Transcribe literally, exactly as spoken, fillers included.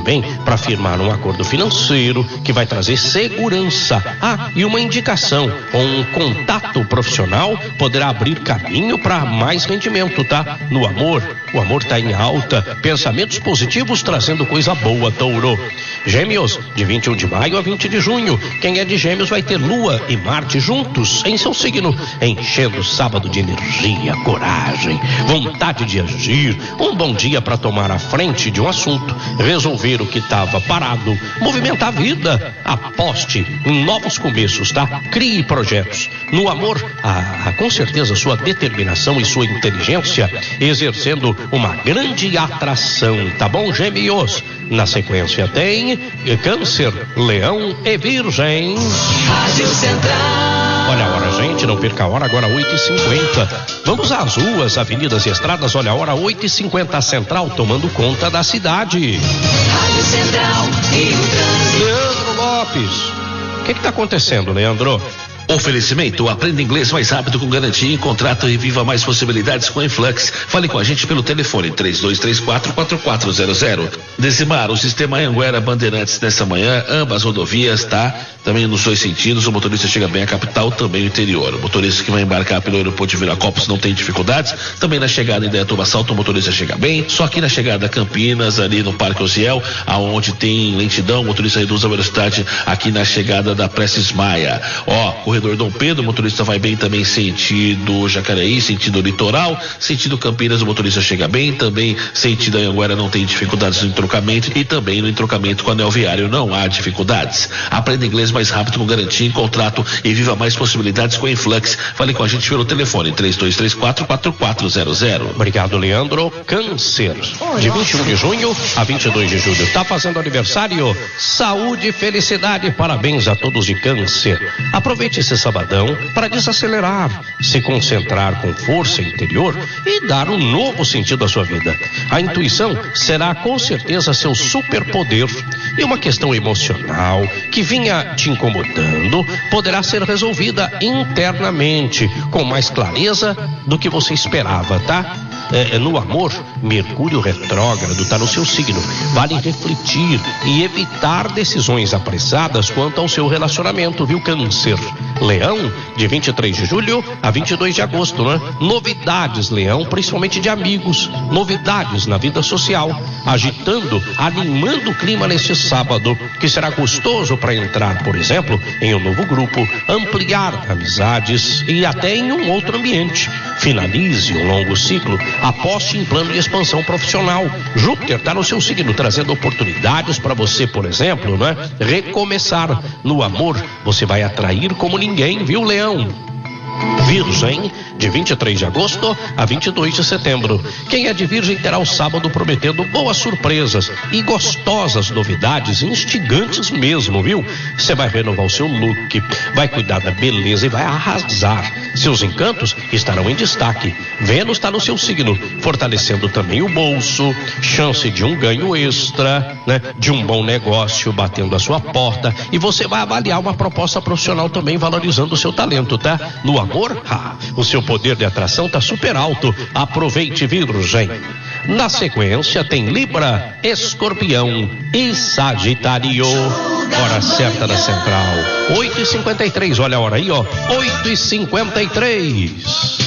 também para firmar um acordo financeiro que vai trazer segurança. Ah, e uma indicação, um contato profissional poderá abrir caminho para mais rendimento, tá? No amor, o amor tá em alta, pensamentos positivos trazendo coisa boa, Touro. Gêmeos, de vinte e um de maio a vinte de junho. Quem é de Gêmeos vai ter Lua e Marte juntos em seu signo, enchendo o sábado de energia, coragem, vontade de agir. Um bom dia para tomar a frente de um assunto, resolver o que estava parado, movimentar a vida. Aposte em novos começos, tá? Crie projetos. No amor, ah, com certeza sua determinação e sua inteligência exercendo uma grande atração, tá bom, Gêmeos? Na sequência tem Câncer, Leão e Virgem. Rádio Central. Olha a hora, gente, não perca a hora, agora oito e cinquenta. Vamos às ruas, avenidas e estradas, olha a hora oito e cinquenta, a Central tomando conta da cidade. Rádio Central e o trânsito. Leandro Lopes. O que que tá acontecendo, Leandro? Oferecimento, aprenda inglês mais rápido com garantia em contrato e viva mais possibilidades com a Influx. Fale com a gente pelo telefone três dois três quatro, quatro quatro zero zero. Desimar, o sistema Anhanguera Bandeirantes nessa manhã, ambas rodovias, tá? Também nos dois sentidos, o motorista chega bem à capital, também o interior. O motorista que vai embarcar pelo aeroporto de Viracopos não tem dificuldades. Também na chegada em Indaiatuba Salto, o motorista chega bem. Só aqui na chegada a Campinas, ali no Parque Osiel, aonde tem lentidão, o motorista reduz a velocidade aqui na chegada da Prestes Maia. Ó, corredor Dom Pedro, o motorista vai bem também sentido Jacareí, sentido litoral, sentido Campinas, o motorista chega bem, também sentido Anhanguera não tem dificuldades no entrocamento e também no entrocamento com o anel viário não há dificuldades. Aprenda inglês mais rápido com garantia em contrato e viva mais possibilidades com a Influx. Fale com a gente pelo telefone três dois três quatro, quatro quatro zero zero. Obrigado, Leandro. Câncer, de vinte e um de junho a vinte e dois de julho, tá fazendo aniversário. Saúde e felicidade, parabéns a todos de Câncer. Aproveite esse sabadão para desacelerar, se concentrar com força interior e dar um novo sentido à sua vida. A intuição será com certeza seu superpoder, e uma questão emocional que vinha te incomodando poderá ser resolvida internamente com mais clareza do que você esperava, tá? É, no amor, Mercúrio retrógrado está no seu signo. Vale refletir e evitar decisões apressadas quanto ao seu relacionamento, viu, Câncer? Leão, de vinte e três de julho a vinte e dois de agosto, né? Novidades, Leão, principalmente de amigos, novidades na vida social, agitando, animando o clima nesse sábado, que será gostoso para entrar, por exemplo, em um novo grupo, ampliar amizades e até em um outro ambiente. Finalize um longo ciclo, aposte em plano de expansão profissional. Júpiter está no seu signo, trazendo oportunidades para você, por exemplo, né? Recomeçar. No amor, você vai atrair como ninguém, viu, Leão? Virgem, de vinte e três de agosto a vinte e dois de setembro. Quem é de Virgem terá o sábado prometendo boas surpresas e gostosas novidades, instigantes mesmo, viu? Você vai renovar o seu look, vai cuidar da beleza e vai arrasar. Seus encantos estarão em destaque. Vênus está no seu signo, fortalecendo também o bolso, chance de um ganho extra, né? De um bom negócio batendo a sua porta, e você vai avaliar uma proposta profissional também valorizando o seu talento, tá? No amor, ah, o seu poder de atração tá super alto. Aproveite, Virgem. Na sequência tem Libra, Escorpião e Sagitário. Hora certa da Central, oito e cinquenta e três. Olha a hora aí, ó, oito e cinquenta e três.